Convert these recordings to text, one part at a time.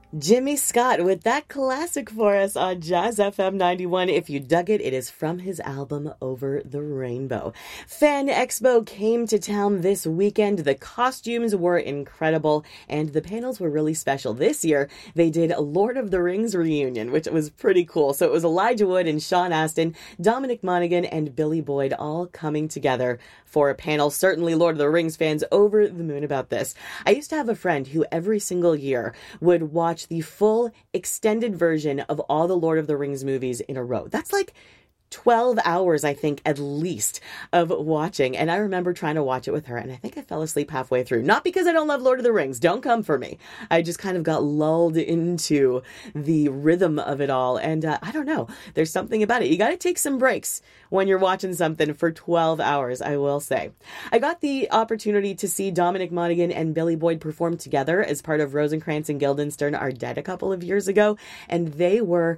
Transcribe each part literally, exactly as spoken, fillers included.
Jimmy Scott with that classic for us on Jazz F M ninety-one. If you dug it, it is from his album Over the Rainbow. Fan Expo came to town this weekend. The costumes were incredible, and the panels were really special. This year, they did a Lord of the Rings reunion, which was pretty cool. So it was Elijah Wood and Sean Astin, Dominic Monaghan, and Billy Boyd all coming together for a panel. Certainly Lord of the Rings fans over the moon about this. I used to have a friend who every single year would watch the full extended version of all the Lord of the Rings movies in a row. That's like twelve hours, I think, at least, of watching. And I remember trying to watch it with her, and I think I fell asleep halfway through. Not because I don't love Lord of the Rings. Don't come for me. I just kind of got lulled into the rhythm of it all. And uh, I don't know. There's something about it. You got to take some breaks when you're watching something for twelve hours, I will say. I got the opportunity to see Dominic Monaghan and Billy Boyd perform together as part of Rosencrantz and Guildenstern Are Dead a couple of years ago, and they were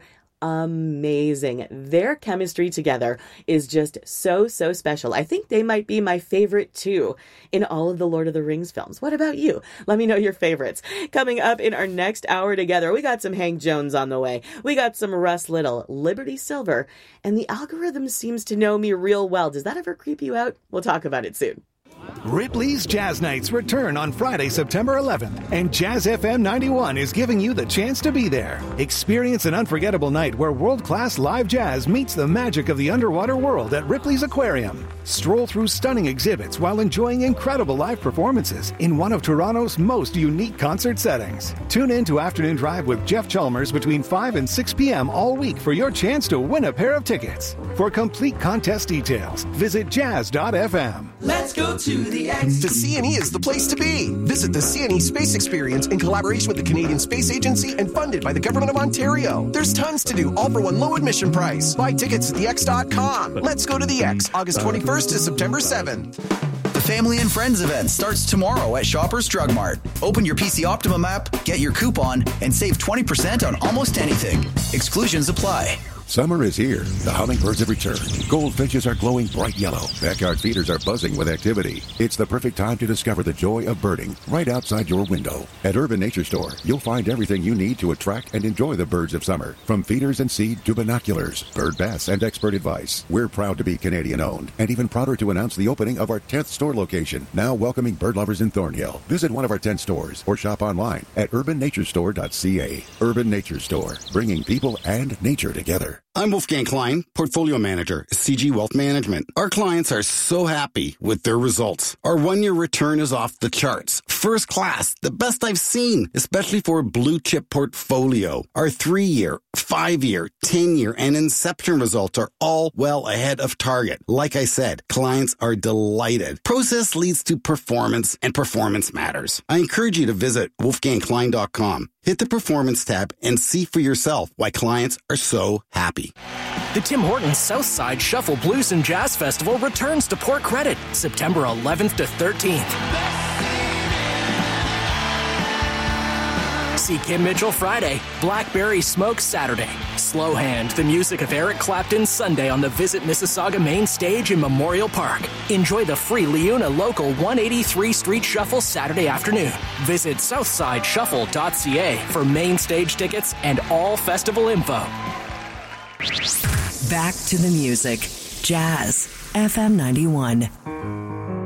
amazing. Their chemistry together is just so, so special. I think they might be my favorite too in all of the Lord of the Rings films. What about you? Let me know your favorites. Coming up in our next hour together, we got some Hank Jones on the way. We got some Russ Little, Liberty Silver, and the algorithm seems to know me real well. Does that ever creep you out? We'll talk about it soon. Ripley's Jazz Nights return on Friday, September eleventh, and Jazz F M ninety-one is giving you the chance to be there. Experience an unforgettable night where world-class live jazz meets the magic of the underwater world at Ripley's Aquarium. Stroll through stunning exhibits while enjoying incredible live performances in one of Toronto's most unique concert settings. Tune in to Afternoon Drive with Jeff Chalmers between five and six p.m. all week for your chance to win a pair of tickets. For complete contest details, visit jazz dot f m. Let's go to the X. The C N E is the place to be. Visit the C N E Space Experience in collaboration with the Canadian Space Agency and funded by the Government of Ontario. There's tons to do, all for one low admission price. Buy tickets at the x dot com. Let's go to the X, August twenty-first to September seventh. The Family and Friends event starts tomorrow at Shoppers Drug Mart. Open your P C Optimum app, get your coupon, and save twenty percent on almost anything. Exclusions apply. Summer is here. The hummingbirds have returned. Goldfinches are glowing bright yellow. Backyard feeders are buzzing with activity. It's the perfect time to discover the joy of birding right outside your window. At Urban Nature Store, you'll find everything you need to attract and enjoy the birds of summer. From feeders and seed to binoculars, bird baths, and expert advice. We're proud to be Canadian-owned and even prouder to announce the opening of our tenth store location, now welcoming bird lovers in Thornhill. Visit one of our ten stores or shop online at urban nature store dot c a. Urban Nature Store, bringing people and nature together. I'm Wolfgang Klein, Portfolio Manager, C G Wealth Management. Our clients are so happy with their results. Our one-year return is off the charts. First class, the best I've seen, especially for a blue-chip portfolio. Our three-year, five-year, ten-year, and Inception results are all well ahead of target. Like I said, clients are delighted. Process leads to performance, and performance matters. I encourage you to visit wolfgang klein dot com. Hit the Performance tab and see for yourself why clients are so happy. The Tim Hortons Southside Shuffle Blues and Jazz Festival returns to Port Credit, September eleventh to thirteenth. See Kim Mitchell Friday, Blackberry Smoke Saturday, Slow Hand, the music of Eric Clapton Sunday on the Visit Mississauga main stage in Memorial Park. Enjoy the free Leuna Local one eighty-three Street Shuffle Saturday afternoon. Visit southside shuffle dot c a for main stage tickets and all festival info. Back to the music. Jazz F M ninety-one.